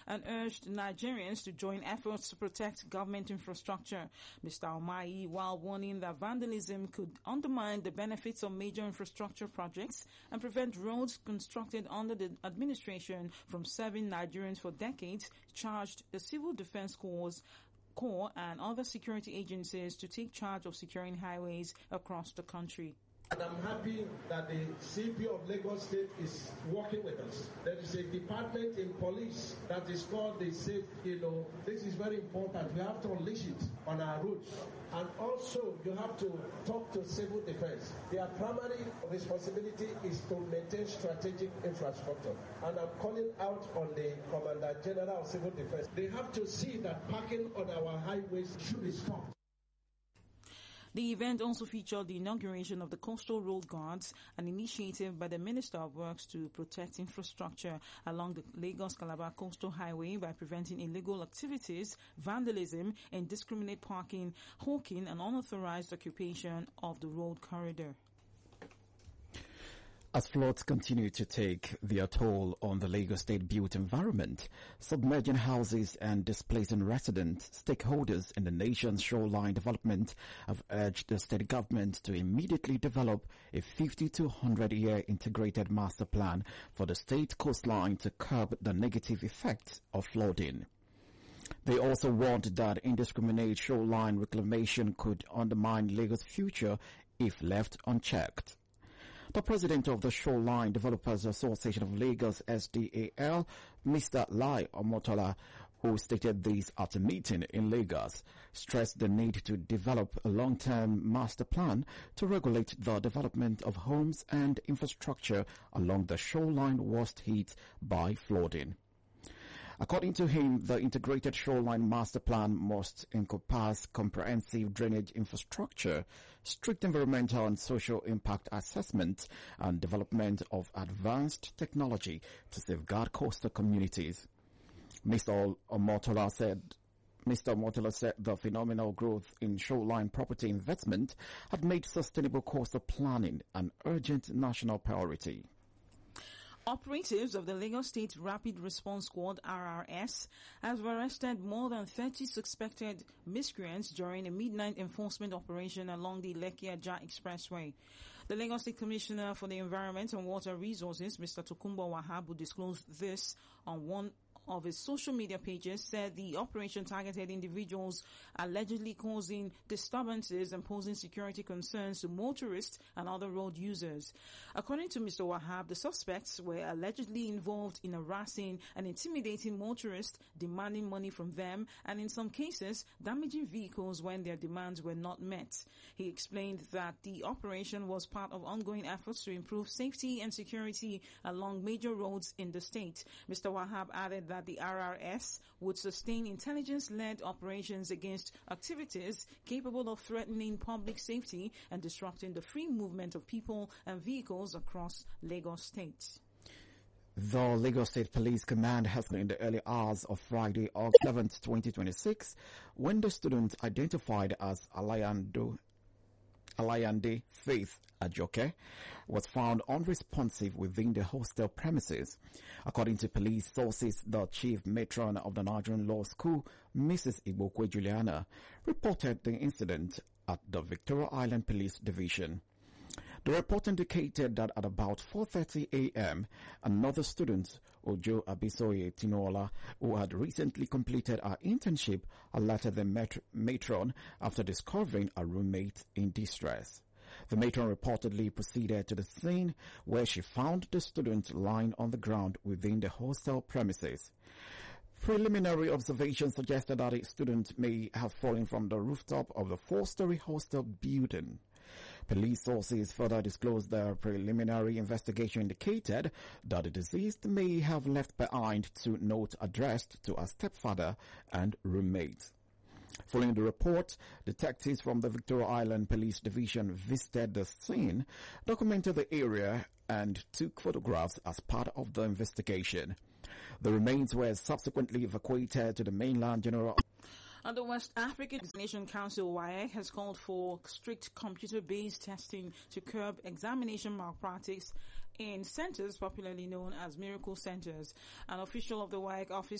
and urged Nigerians to join efforts to protect government infrastructure. Mr. Umahi, while warning that vandalism could undermine the benefits of major infrastructure projects and prevent roads constructed under the administration from serving Nigerians for decades, charged the Civil Defense Corps and other security agencies to take charge of securing highways across the country. And I'm happy that the CP of Lagos State is working with us. There is a department in police that is called the Safe, this is very important. We have to unleash it on our roads. And also, you have to talk to civil defense. Their primary responsibility is to maintain strategic infrastructure. And I'm calling out on the Commander General of Civil Defense. They have to see that parking on our highways should be stopped. The event also featured the inauguration of the Coastal Road Guards, an initiative by the Minister of Works to protect infrastructure along the Lagos-Calabar Coastal Highway by preventing illegal activities, vandalism, indiscriminate parking, hawking, and unauthorized occupation of the road corridor. As floods continue to take their toll on the Lagos State built environment, submerging houses and displacing residents, stakeholders in the nation's shoreline development have urged the state government to immediately develop a 50 to 100-year integrated master plan for the state coastline to curb the negative effects of flooding. They also warned that indiscriminate shoreline reclamation could undermine Lagos' future if left unchecked. The president of the Shoreline Developers Association of Lagos, SDAL, Mr. Lai Omotola, who stated this at a meeting in Lagos, stressed the need to develop a long-term master plan to regulate the development of homes and infrastructure along the shoreline worst hit by flooding. According to him, the integrated shoreline master plan must encompass comprehensive drainage infrastructure, strict environmental and social impact assessment, and development of advanced technology to safeguard coastal communities. Mr. Omotola said the phenomenal growth in shoreline property investment had made sustainable coastal planning an urgent national priority. Operatives of the Lagos State Rapid Response Squad (RRS) have arrested more than 30 suspected miscreants during a midnight enforcement operation along the Lekki-Ajah Expressway. The Lagos State Commissioner for the Environment and Water Resources, Mr. Tokunbo Wahab, who disclosed this on one of his social media pages, said the operation targeted individuals allegedly causing disturbances and posing security concerns to motorists and other road users. According to Mr. Wahab, the suspects were allegedly involved in harassing and intimidating motorists, demanding money from them, and in some cases, damaging vehicles when their demands were not met. He explained that the operation was part of ongoing efforts to improve safety and security along major roads in the state. Mr. Wahab added that the RRS would sustain intelligence-led operations against activities capable of threatening public safety and disrupting the free movement of people and vehicles across Lagos State. The Lagos State Police Command has been in the early hours of Friday, August 11th, 2026, when the student identified as Alayande Faith Ajoke was found unresponsive within the hostel premises. According to police sources, the chief matron of the Nigerian Law School, Mrs. Ibokwe Juliana, reported the incident at the Victoria Island Police Division. The report indicated that at about 4:30 a.m., another student, Ojo Abisoye Tinola, who had recently completed her internship, alerted the matron after discovering a roommate in distress. The matron reportedly proceeded to the scene where she found the student lying on the ground within the hostel premises. Preliminary observations suggested that a student may have fallen from the rooftop of the 4-story hostel building. Police sources further disclosed their preliminary investigation indicated that the deceased may have left behind 2 notes addressed to her stepfather and roommate. Following the report, detectives from the Victoria Island Police Division visited the scene, documented the area, and took photographs as part of the investigation. The remains were subsequently evacuated to the mainland general. And the West African Examination Council, WAEC, has called for strict computer-based testing to curb examination malpractice in centers popularly known as miracle centers. An official of the WAEC office